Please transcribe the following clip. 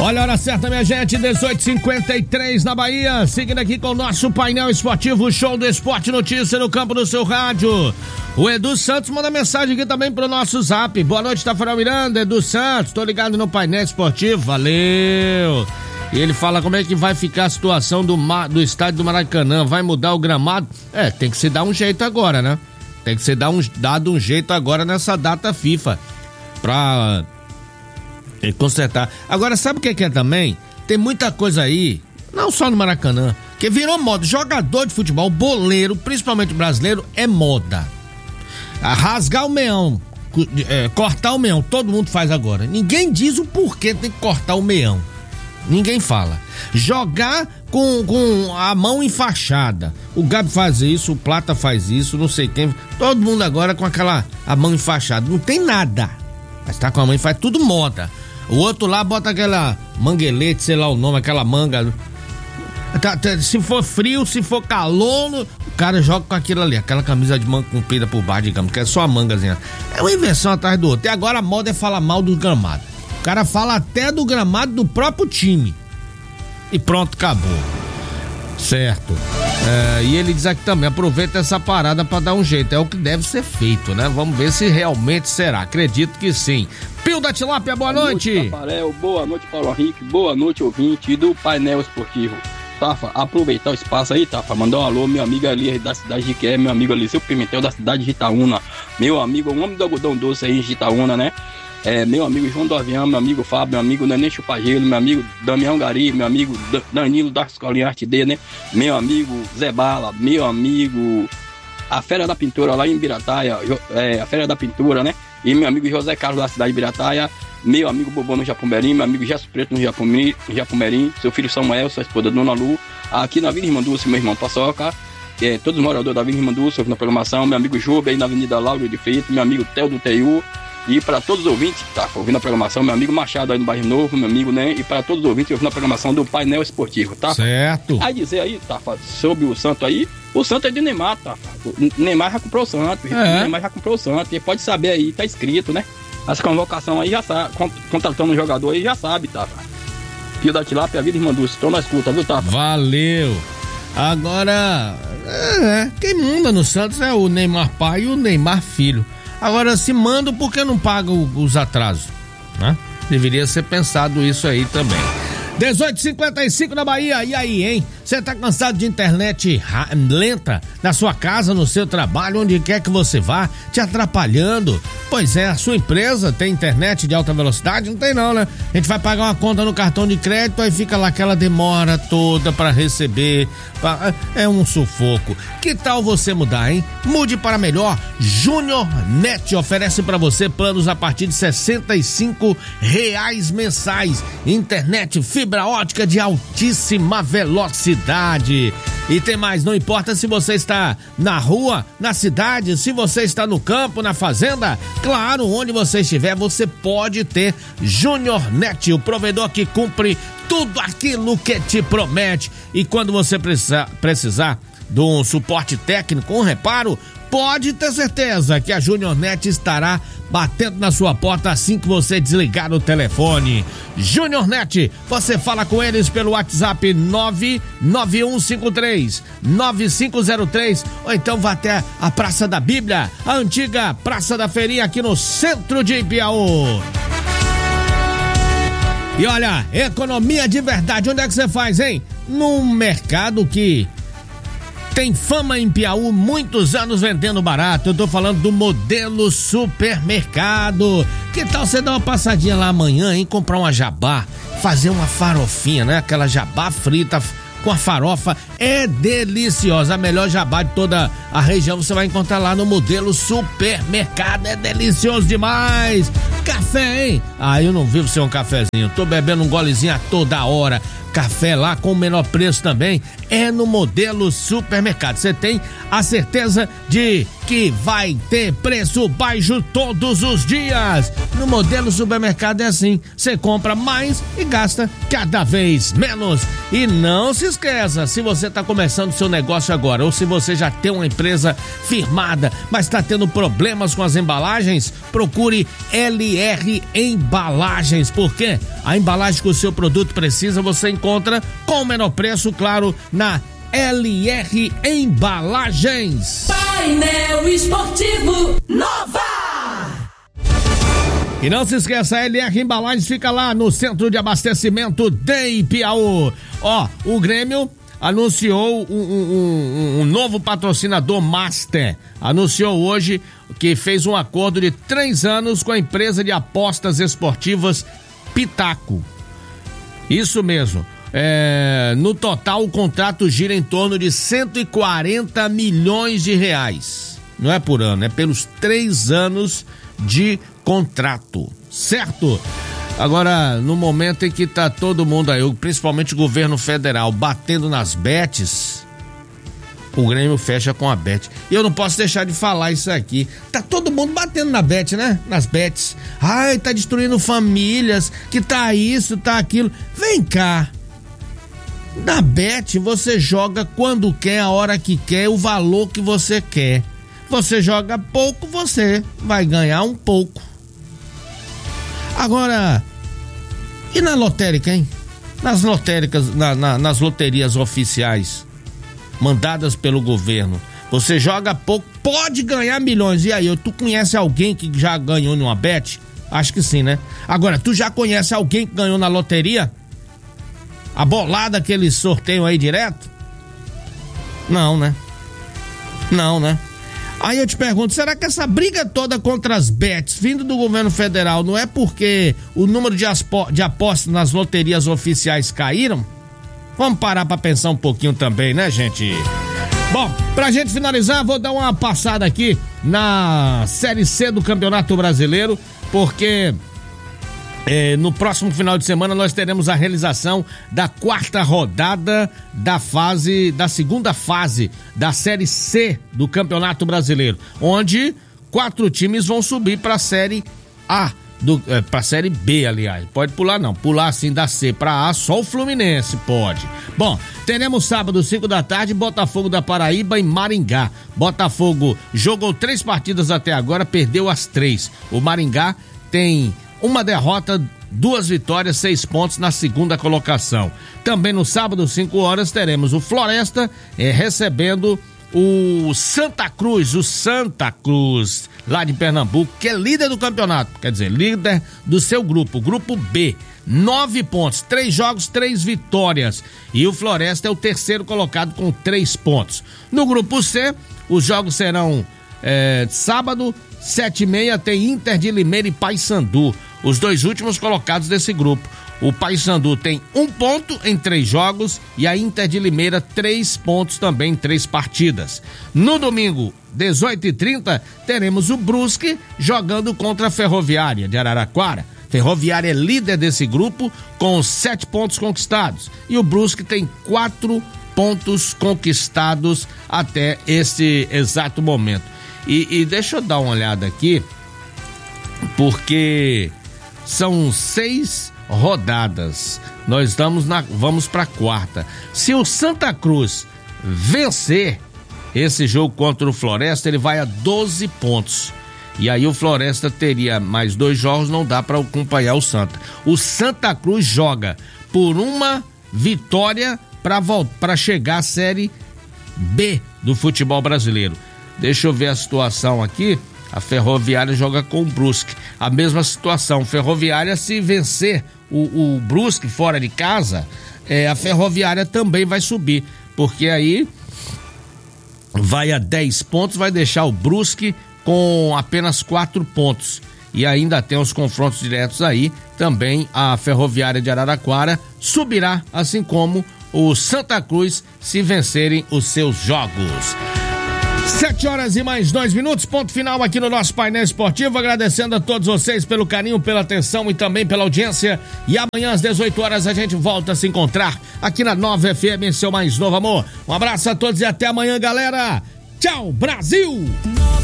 Olha a hora certa, minha gente, 18h53 na Bahia, seguindo aqui com o nosso painel esportivo, Show do Esporte Notícia no campo do seu rádio. O Edu Santos manda mensagem aqui também pro nosso zap. Boa noite, Tafarel Miranda, Edu Santos, tô ligado no painel esportivo, valeu. E ele fala como é que vai ficar a situação do estádio do Maracanã, vai mudar o gramado? Tem que se dar um jeito agora, né? Tem que ser dado um jeito agora nessa data FIFA pra consertar. Agora, sabe o que é também? Tem muita coisa aí, não só no Maracanã, que virou moda. Jogador de futebol, boleiro, principalmente brasileiro, é moda. Rasgar o meião, cortar o meião, todo mundo faz agora. Ninguém diz o porquê tem que cortar o meião. Ninguém fala. Jogar com a mão enfaixada. O Gabi faz isso, o Plata faz isso, não sei quem. Todo mundo agora com a mão enfaixada. Não tem nada. Mas tá com a mão enfaixada, tudo moda. O outro lá bota aquela manguelete, sei lá o nome, aquela manga. Se for frio, se for calor, o cara joga com aquilo ali, aquela camisa de manga comprida por baixo, digamos, que é só a mangazinha. É uma invenção atrás do outro. E agora a moda é falar mal do gramado. O cara fala até do gramado do próprio time. E pronto, acabou. Certo. E ele diz aqui também, aproveita essa parada pra dar um jeito. É o que deve ser feito, né? Vamos ver se realmente será. Acredito que sim. Pio da Tilápia, boa noite. Boa noite, Tafarel. Boa noite, Paulo Henrique. Boa noite, ouvinte do painel esportivo. Tafa, aproveitar o espaço aí, Tafa, mandar um alô, meu amigo ali da cidade de Iqué, meu amigo Eliseu Pimentel da cidade de Itaúna, meu amigo, o homem do algodão doce aí de Itaúna, né? Meu amigo João do Avião, meu amigo Fábio, meu amigo Nenê Chupagelo, meu amigo Damião Gari, meu amigo Danilo da Escolinha Arte D, né? Meu amigo Zé Bala, meu amigo a Fera da Pintura lá em Birataia, a Fera da Pintura, né? E meu amigo José Carlos da cidade de Birataia, meu amigo Bobão no Japumerim, meu amigo Gesso Preto no Japumerim, seu filho Samuel, sua esposa Dona Lu, aqui na Vila Irmã Dulce, meu irmão Paçoca, todos os moradores da Vila Irmã Dulce, na programação, meu amigo Júbio aí na Avenida Lauro de Feito, meu amigo Theo do TU, e para todos os ouvintes que tá ouvindo a programação, meu amigo Machado aí no Bairro Novo, meu amigo, né? E para todos os ouvintes ouvindo a programação do painel esportivo, tá? Certo. Aí dizer aí, tá? Sobre o Santo aí, o Santo é de Neymar, tá? O Neymar já comprou o Santo, o Neymar já comprou o Santo, e pode saber aí, tá escrito, né? Essa convocação aí já sabe, contratando um jogador aí já sabe, tá? Pio da Tilápia, a vida irmã Dulce, tô na escuta, viu, tá? Valeu. Agora, quem manda no Santos é o Neymar pai e o Neymar filho. Agora, se manda, por que não paga os atrasos? Né? Deveria ser pensado isso aí também. 18h55 na Bahia, e aí, hein? Você tá cansado de internet lenta na sua casa, no seu trabalho, onde quer que você vá, te atrapalhando? Pois é, a sua empresa tem internet de alta velocidade? Não tem não, né? A gente vai pagar uma conta no cartão de crédito, aí fica lá aquela demora toda pra receber, é um sufoco. Que tal você mudar, hein? Mude para melhor. Júnior Net oferece pra você planos a partir de R$65 mensais, internet fibra ótica de altíssima velocidade. E tem mais, não importa se você está na rua, na cidade, se você está no campo, na fazenda, claro, onde você estiver, você pode ter Júnior Net, o provedor que cumpre tudo aquilo que te promete. E quando você precisar de um suporte técnico, um reparo, pode ter certeza que a Júnior Net estará batendo na sua porta assim que você desligar o telefone. Júnior Net, você fala com eles pelo WhatsApp 99153-9503 ou então vá até a Praça da Bíblia, a antiga Praça da Feirinha aqui no centro de Ipiaú. E olha, economia de verdade, onde é que você faz, hein? Num mercado que tem fama em Piauí, muitos anos vendendo barato. Eu tô falando do Modelo Supermercado. Que tal você dar uma passadinha lá amanhã, hein? Comprar uma jabá, fazer uma farofinha, né? Aquela jabá frita com a farofa é deliciosa. A melhor jabá de toda a região você vai encontrar lá no Modelo Supermercado. É delicioso demais. Café, hein? Eu não vivo sem um cafezinho. Tô bebendo um golezinho a toda hora. café lá com o menor preço também é no Modelo Supermercado. Você tem a certeza de que vai ter preço baixo todos os dias. No Modelo Supermercado é assim, você compra mais e gasta cada vez menos. E não se esqueça, se você está começando seu negócio agora ou se você já tem uma empresa firmada, mas está tendo problemas com as embalagens, procure LR Embalagens, porque a embalagem que o seu produto precisa você encontra com o menor preço, claro, na LR Embalagens. Painel Esportivo Nova. E não se esqueça, a LR Embalagens fica lá no Centro de Abastecimento de Ipiaú. Ó, o Grêmio anunciou um novo patrocinador master. Anunciou hoje que fez um acordo de 3 anos com a empresa de apostas esportivas Pitaco. Isso mesmo. No total, o contrato gira em torno de 140 milhões de reais. Não é por ano, é pelos 3 anos de contrato, certo? Agora, no momento em que tá todo mundo aí, principalmente o governo federal, batendo nas bets, o Grêmio fecha com a bet. E eu não posso deixar de falar isso aqui. Tá todo mundo batendo na bet, né? Nas bets. Ai, tá destruindo famílias, que tá isso, tá aquilo. Vem cá. Na bet você joga quando quer, a hora que quer, o valor que você quer. Você joga pouco, você vai ganhar um pouco. Agora, e na lotérica, hein? Nas lotéricas, nas loterias oficiais, mandadas pelo governo, você joga pouco, pode ganhar milhões. E aí, tu conhece alguém que já ganhou numa bet? Acho que sim, né? Agora, tu já conhece alguém que ganhou na loteria? A bolada que eles sorteiam aí direto? Não, né? Não, né? Aí eu te pergunto, será que essa briga toda contra as bets vindo do governo federal não é porque o número de apostas nas loterias oficiais caíram? Vamos parar pra pensar um pouquinho também, né, gente? Bom, pra gente finalizar, vou dar uma passada aqui na Série C do Campeonato Brasileiro, porque no próximo final de semana nós teremos a realização da 4ª rodada da segunda fase da Série C do Campeonato Brasileiro, onde 4 times vão subir para a Série A, para a Série B, aliás. Pode pular não, pular assim da C para A, só o Fluminense pode. Bom, teremos sábado, 5 da tarde, Botafogo da Paraíba em Maringá. Botafogo jogou 3 partidas até agora, perdeu as 3. O Maringá tem 1 derrota, 2 vitórias, 6 pontos na 2ª colocação. Também no sábado, 5 horas, teremos o Floresta recebendo o Santa Cruz, lá de Pernambuco, que é líder do campeonato, quer dizer, líder do seu grupo, grupo B. 9 pontos, 3 jogos, 3 vitórias. E o Floresta é o 3º colocado com 3 pontos. No grupo C, os jogos serão sábado, 7h30, tem Inter de Limeira e Paysandu, os 2 últimos colocados desse grupo. O Paysandu tem 1 ponto em 3 jogos e a Inter de Limeira 3 pontos também em 3 partidas. No domingo, 18h30, teremos o Brusque jogando contra a Ferroviária de Araraquara. Ferroviária é líder desse grupo com 7 pontos conquistados e o Brusque tem 4 pontos conquistados até esse exato momento. E deixa eu dar uma olhada aqui, porque são 6 rodadas. Nós vamos para a 4ª. Se o Santa Cruz vencer esse jogo contra o Floresta, ele vai a 12 pontos. E aí o Floresta teria mais 2 jogos, não dá para acompanhar o Santa. O Santa Cruz joga por uma vitória para chegar à Série B do futebol brasileiro. Deixa eu ver a situação aqui. A Ferroviária joga com o Brusque. A mesma situação. Ferroviária, se vencer o Brusque fora de casa, a Ferroviária também vai subir. Porque aí vai a 10 pontos, vai deixar o Brusque com apenas 4 pontos. E ainda tem os confrontos diretos aí. Também a Ferroviária de Araraquara subirá, assim como o Santa Cruz, se vencerem os seus jogos. 7h mais 2, ponto final aqui no nosso painel esportivo, agradecendo a todos vocês pelo carinho, pela atenção e também pela audiência, e amanhã às 18h a gente volta a se encontrar aqui na Nova FM, seu mais novo amor. Um abraço a todos e até amanhã, galera. Tchau, Brasil!